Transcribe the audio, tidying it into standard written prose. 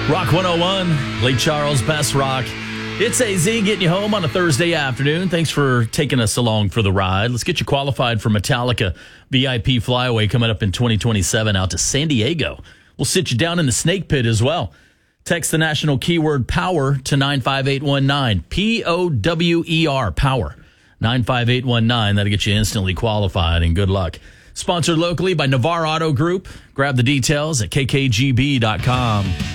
Rock 101, Lake Charles, Best Rock. It's AZ getting you home on a Thursday afternoon. Thanks for taking us along for the ride. Let's get you qualified for Metallica VIP Flyaway coming up in 2027 out to San Diego. We'll sit you down in the snake pit as well. Text the national keyword POWER to 95819. P-O-W-E-R, POWER. 95819. That'll get you instantly qualified, and good luck. Sponsored locally by Navarre Auto Group. Grab the details at kkgb.com.